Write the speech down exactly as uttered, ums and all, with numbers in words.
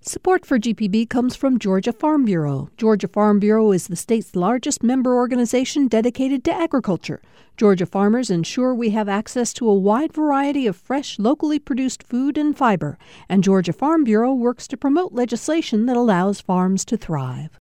Support for G P B comes from Georgia Farm Bureau. Georgia Farm Bureau is the state's largest member organization dedicated to agriculture. Georgia farmers ensure we have access to a wide variety of fresh, locally produced food and fiber. And Georgia Farm Bureau works to promote legislation that allows farms to thrive.